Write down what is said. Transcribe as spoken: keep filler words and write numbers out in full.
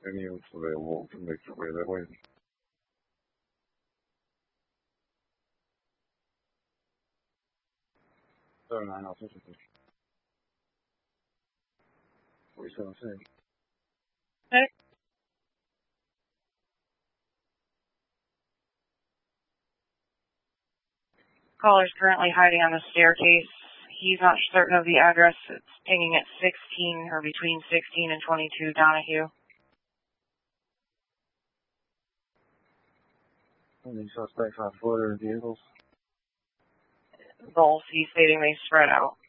Any units available to make their way that way? seven nine Alpha fifty. forty-seven six. Okay. Caller's currently hiding on the staircase. He's not certain of the address. It's pinging at sixteen or between sixteen and twenty-two Donahue. Any suspects on foot or vehicles? Both. He's stating they spread out.